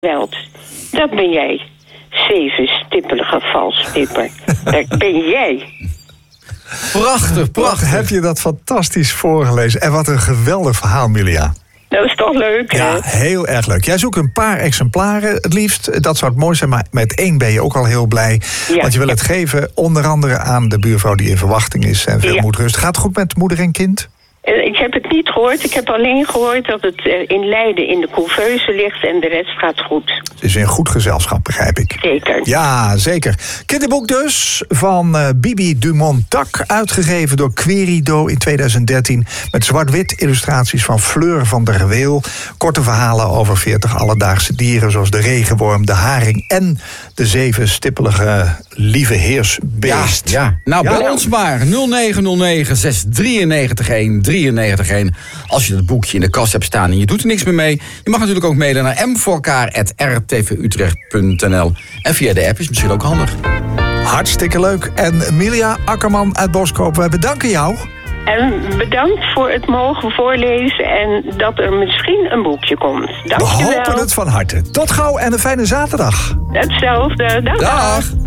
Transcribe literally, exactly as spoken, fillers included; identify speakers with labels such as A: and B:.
A: Welt. Dat ben jij. Zevenstippelige valstipper. Dat ben jij.
B: Prachtig, prachtig.
C: Heb je dat fantastisch voorgelezen. En wat een geweldig verhaal, Milia.
A: Dat is toch leuk, hè?
C: Ja, heel erg leuk. Jij zoekt een paar exemplaren het liefst. Dat zou het mooi zijn, maar met één ben je ook al heel blij. Ja. Want je wil het geven onder andere aan de buurvrouw die in verwachting is. En veel ja. moedrust. Gaat het goed met moeder en kind?
A: Ik heb het niet gehoord. Ik heb alleen gehoord dat het in Leiden in de couveuse ligt en de rest gaat goed.
C: Het is in goed gezelschap, begrijp ik.
A: Zeker.
C: Ja, zeker. Kinderboek dus van uh, Bibi Dumont-Tak, uitgegeven door Querido in tweeduizend dertien... met zwart-wit illustraties van Fleur van der Weel. Korte verhalen over veertig alledaagse dieren... zoals de regenworm, de haring en de zevenstippelige lieve heersbeest.
B: Ja, ja. Nou, bel ja. ons maar. nul negen nul negen zes drie negen een drieënnegentig één. Als je dat boekje in de kast hebt staan en je doet er niks meer mee. Je mag natuurlijk ook mailen naar m voor elkaar apenstaartje r t v utrecht punt n l. En via de app is misschien ook handig.
C: Hartstikke leuk. En Milia Akkerman uit Boskoop, wij bedanken jou.
A: En bedankt voor het mogen voorlezen en dat er misschien een boekje komt. Dank
C: We
A: je wel.
C: hopen het van harte. Tot gauw en een fijne zaterdag.
A: Hetzelfde. Dag.
B: Dag.